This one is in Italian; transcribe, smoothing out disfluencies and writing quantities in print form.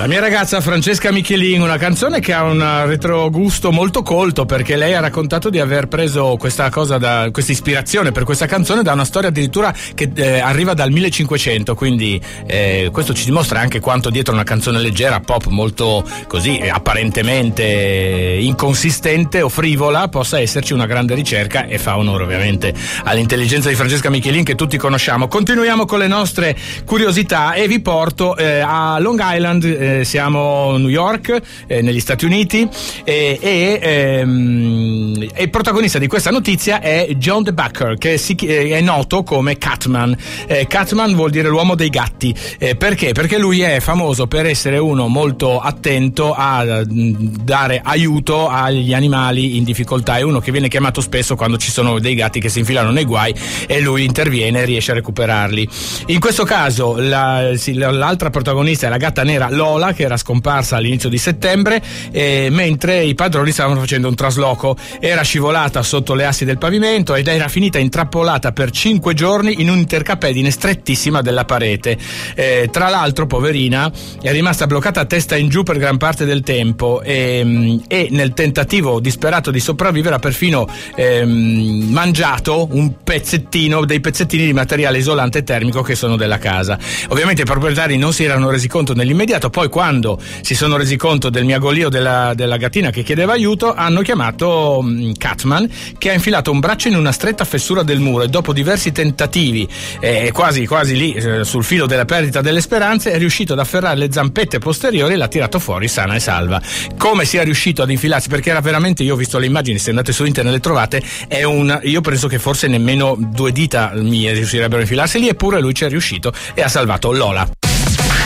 La mia ragazza Francesca Michelin, una canzone che ha un retrogusto molto colto, perché lei ha raccontato di aver preso questa ispirazione per questa canzone da una storia addirittura che arriva dal 1500, quindi questo ci dimostra anche quanto dietro una canzone leggera, pop, molto così apparentemente inconsistente o frivola, possa esserci una grande ricerca, e fa onore ovviamente all'intelligenza di Francesca Michelin che tutti conosciamo. Continuiamo con le nostre curiosità e vi porto a Long Island. Siamo a New York, negli Stati Uniti, e il protagonista di questa notizia è John the Bucker, che è noto come Catman. Catman vuol dire l'uomo dei gatti. Perché? Perché lui è famoso per essere uno molto attento a dare aiuto agli animali in difficoltà. È uno che viene chiamato spesso quando ci sono dei gatti che si infilano nei guai e lui interviene e riesce a recuperarli. In questo caso l'altra protagonista è la gatta nera Lola, che era scomparsa all'inizio di settembre, mentre i padroni stavano facendo un trasloco. Era scivolata sotto le assi del pavimento ed era finita intrappolata per 5 giorni in un'intercapedine strettissima della parete. Tra l'altro, poverina, è rimasta bloccata a testa in giù per gran parte del tempo, e nel tentativo disperato di sopravvivere ha perfino mangiato dei pezzettini di materiale isolante termico che sono della casa. Ovviamente i proprietari non si erano resi conto nell'immediato, poi quando si sono resi conto del miagolio della gattina che chiedeva aiuto, hanno chiamato Catman, che ha infilato un braccio in una stretta fessura del muro e dopo diversi tentativi, quasi lì sul filo della perdita delle speranze, è riuscito ad afferrare le zampette posteriori e l'ha tirato fuori sana e salva. Come sia riuscito ad infilarsi, perché era veramente, io ho visto le immagini, se andate su internet le trovate, io penso che forse nemmeno 2 dita mie riuscirebbero a infilarseli, eppure lui ci è riuscito e ha salvato Lola.